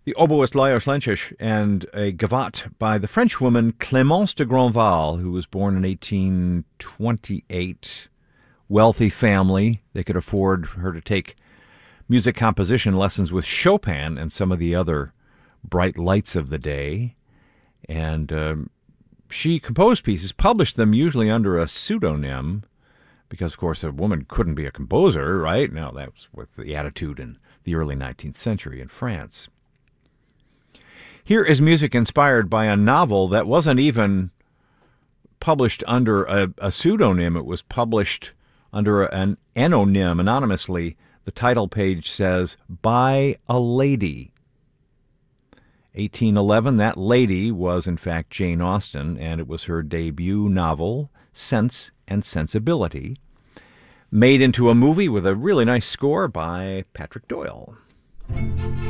The oboist Lajos Lenčiš and a gavotte by the French woman Clémence de Grandval, who was born in 1828. Wealthy family. They could afford her to take music composition lessons with Chopin and some of the other bright lights of the day. And she composed pieces, published them usually under a pseudonym, because, of course, a woman couldn't be a composer, right? No, that was with the attitude in the early 19th century in France. Here is music inspired by a novel that wasn't even published under a pseudonym. It was published under an anonym, anonymously. The title page says, By a Lady. 1811, that lady was, in fact, Jane Austen, and it was her debut novel, Sense and Sensibility, made into a movie with a really nice score by Patrick Doyle.